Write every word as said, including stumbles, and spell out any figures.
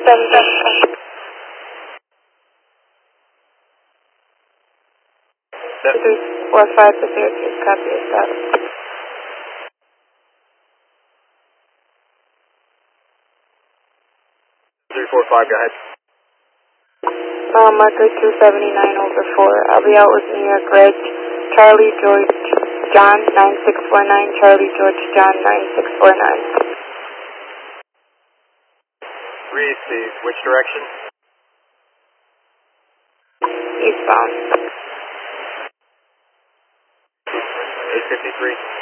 seven seven. Three four five to Syracuse, copy your status. Three four five, go ahead. Uh, marker two seventy-nine over four. I'll be out with New York Reg. Charlie George John nine six four nine. Charlie George John nine six four nine. Receive. Which direction? Eastbound. eight fifty-three.